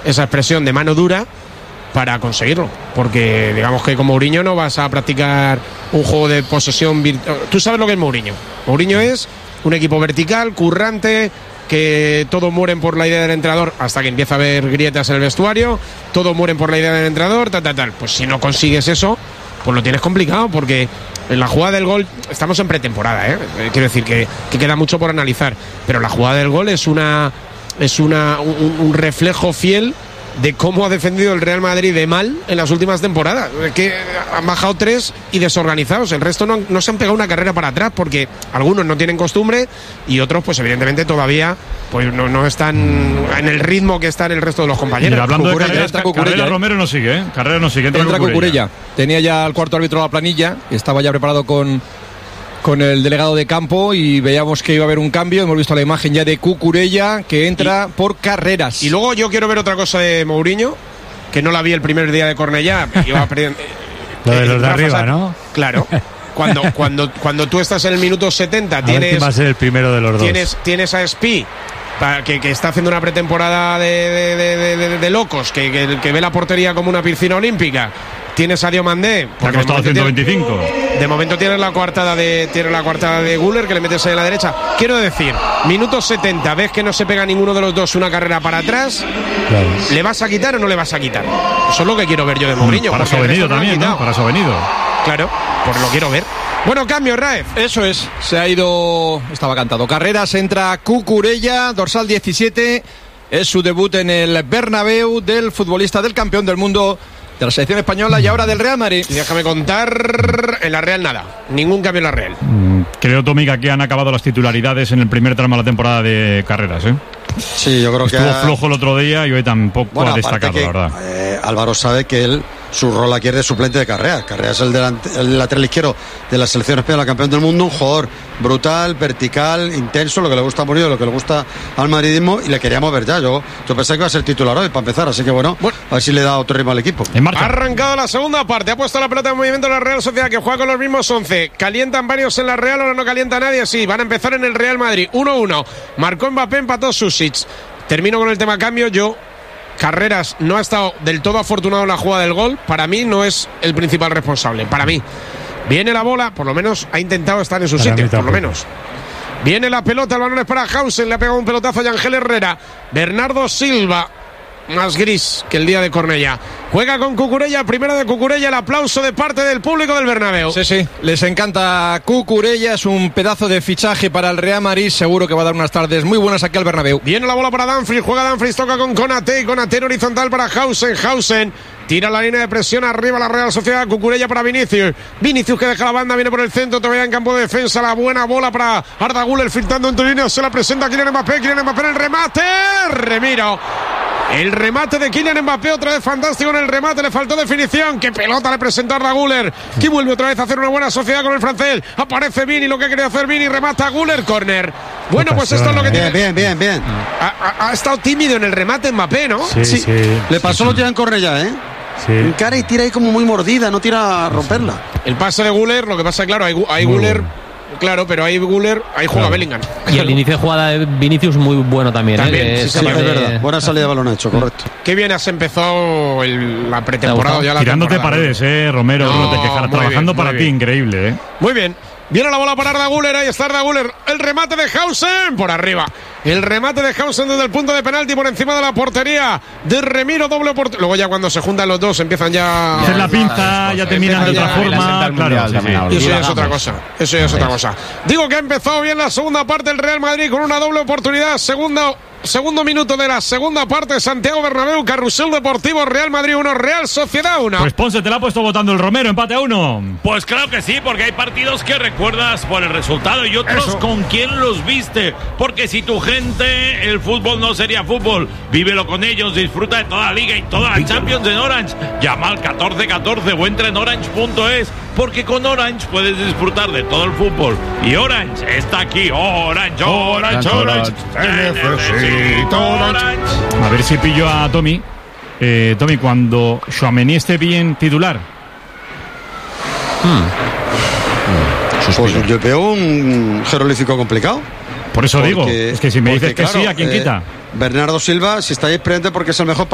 esa expresión de mano dura para conseguirlo, porque digamos que con Mourinho no vas a practicar un juego de posesión tú sabes lo que es Mourinho. Mourinho es un equipo vertical, currante, que todos mueren por la idea del entrenador hasta que empieza a haber grietas en el vestuario, todos mueren por la idea del entrenador, tal. Pues si no consigues eso, pues lo tienes complicado, porque en la jugada del gol estamos en pretemporada, quiero decir que queda mucho por analizar, pero la jugada del gol es un reflejo fiel de cómo ha defendido el Real Madrid de mal en las últimas temporadas, que han bajado 3 y desorganizados, el resto no se han pegado una carrera para atrás, porque algunos no tienen costumbre y otros pues evidentemente todavía pues no están en el ritmo que están el resto de los compañeros. Mira, hablando de Carrera, Romero no sigue, Carrera no sigue, entra Cucurella. Tenía ya el cuarto árbitro de la planilla, estaba ya preparado con el delegado de campo y veíamos que iba a haber un cambio. Hemos visto la imagen ya de Cucurella que entra por Carreras. Y luego yo quiero ver otra cosa de Mourinho, que no la vi el primer día de Cornellá. Lo de los de arriba, ¿no? Claro. Cuando tú estás en el minuto 70, quién va a ser el primero de los dos. Tienes a Spi, que está haciendo una pretemporada de locos, que ve la portería como una piscina olímpica. Tienes a Diomandé, que ha costado 125. De momento tienes la coartada de Güler, que le metes ahí en la derecha. Quiero decir, minuto 70, ves que no se pega ninguno de los dos una carrera para atrás. Claro. ¿Le vas a quitar o no le vas a quitar? Eso es lo que quiero ver yo de Mourinho. Para su venido también, ¿no? Para su venido. Claro, pues lo quiero ver. Bueno, cambio, Raef. Eso es, se ha ido, estaba cantado. Carreras, entra Cucurella, dorsal 17. Es su debut en el Bernabéu del futbolista del campeón del mundo de la selección española y ahora del Real Madrid. Y déjame contar, en la Real nada, ningún cambio en la Real. Creo, Tommy, que aquí han acabado las titularidades en el primer tramo de la temporada de Carreras, Sí, yo creo que estuvo flojo el otro día y hoy tampoco ha destacado, la verdad. Álvaro sabe que su rol aquí es de suplente de Carreras. Carreras es el lateral izquierdo de la selección española, campeón del mundo, un jugador brutal, vertical, intenso, lo que le gusta a Mourinho, lo que le gusta al madridismo, y le queríamos ver ya. Yo pensé que iba a ser titular hoy para empezar, así que bueno, a ver si le da otro ritmo al equipo. Ha arrancado la segunda parte, ha puesto la pelota en movimiento la Real Sociedad, que juega con los mismos 11. Calientan varios en la Real, ahora no calienta nadie. Sí, van a empezar en el Real Madrid. 1-1. Marcó Mbappé, empató Susic. Termino con el tema cambio. Carreras no ha estado del todo afortunado en la jugada del gol. Para mí no es el principal responsable. Para mí. Viene la bola, por lo menos ha intentado estar en su sitio, por lo menos. Viene la pelota, el balón es para Hausen, le ha pegado un pelotazo a Ángel Herrera. Bernardo Silva, más gris que el día de Cornellá. Juega con Cucurella, primero de Cucurella, el aplauso de parte del público del Bernabéu. Sí, les encanta Cucurella, es un pedazo de fichaje para el Real Madrid, seguro que va a dar unas tardes muy buenas aquí al Bernabéu. Viene la bola para Dumfries, juega Dumfries, toca con Konaté en horizontal para Hausen, tira la línea de presión arriba la Real Sociedad. Cucurella para Vinicius que deja la banda, viene por el centro, todavía en campo de defensa, la buena bola para Arda Güler, filtrando en tu línea, se la presenta Kylian Mbappé en el remate, Remiro. El remate de Kylian Mbappé, otra vez fantástico en el remate, le faltó definición. ¡Qué pelota le presenta Arda Güler! Que vuelve otra vez a hacer una buena sociedad con el francés. Aparece Vini, lo que quería hacer Vini, remata Güler, córner. Bueno, pues esto es lo que tiene. Bien. Ha estado tímido en el remate Mbappé, ¿no? Sí. Le pasó lo tira en Cornellá, Sí. Cara y tira ahí como muy mordida, no tira a romperla. El pase de Güler, lo que pasa, claro, hay Güler. Claro, pero ahí Güler, ahí juega Bellingham. Y el inicio de jugada de Vinicius muy bueno también. Sí, es verdad. Buena salida de balón hecho, correcto. Qué bien has empezado la pretemporada. Ya tirándote paredes, Romero, no te quejas. Trabajando bien, para ti, bien. Increíble, Muy bien. Viene la bola para Arda Güler, ahí está Arda Güler. El remate de Hausen por arriba. El remate de Hausen desde el punto de penalti por encima de la portería de Remiro, doble oportunidad. Luego ya cuando se juntan los dos empiezan ya... Hacer la pinza, ya terminan de otra forma. Claro, y eso ya es otra cosa. Eso ya es otra cosa. Digo que ha empezado bien la segunda parte el Real Madrid con una doble oportunidad. Segundo minuto de la segunda parte, Santiago Bernabéu, Carrusel Deportivo, Real Madrid 1, Real Sociedad 1. Pues Ponce, te la ha puesto votando el Romero, empate a 1. Pues claro que sí, porque hay partidos que recuerdas por el resultado y otros con quién los viste. Porque si tu gente, el fútbol no sería fútbol. Vívelo con ellos, disfruta de toda la Liga y toda la Champions en Orange. Llama al 1414 o entra en orange.es, porque con Orange puedes disfrutar de todo el fútbol. Y Orange está aquí. Orange. A ver si pillo a Tommy. Tommy, cuando Tchouaméni esté bien titular. Pues yo veo un jeroglífico complicado. Por eso digo, es que si me dices que claro, sí, ¿a quién quita? Bernardo Silva, si estáis presentes porque es el mejor